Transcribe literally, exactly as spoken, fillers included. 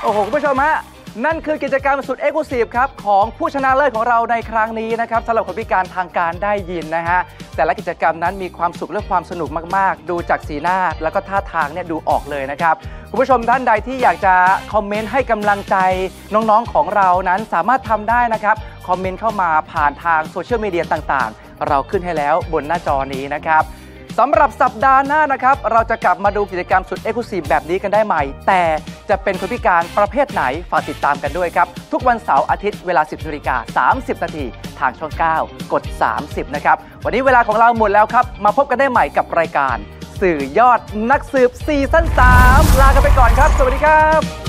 โอ้โหคุณผู้ชมฮะนั่นคือกิจกรรมสุดเอ็กซ์คลูซีฟครับของผู้ชนะเลิศของเราในครั้งนี้นะครับสำหรับคนพิการทางการได้ยินนะฮะแต่ละกิจกรรมนั้นมีความสุขและความสนุกมากๆดูจากสีหน้าแล้วก็ท่าทางเนี่ยดูออกเลยนะครับคุณผู้ชมท่านใดที่อยากจะคอมเมนต์ให้กำลังใจน้องๆของเรานั้นสามารถทำได้นะครับคอมเมนต์เข้ามาผ่านทางโซเชียลมีเดียต่างๆเราขึ้นให้แล้วบนหน้าจอนี้นะครับสำหรับสัปดาห์หน้านะครับเราจะกลับมาดูกิจกรรมสุดเอ็กซ์คลูซีฟแบบนี้กันได้ใหม่แต่จะเป็นคนพิการประเภทไหนฝากติดตามกันด้วยครับทุกวันเสาร์อาทิตย์เวลา สิบนาฬิกาสามสิบนาทีทางช่องเก้ากดสามสิบนะครับวันนี้เวลาของเราหมดแล้วครับมาพบกันได้ใหม่กับรายการสื่อยอดนักสืบซีซั่นสามลากันไปก่อนครับสวัสดีครับ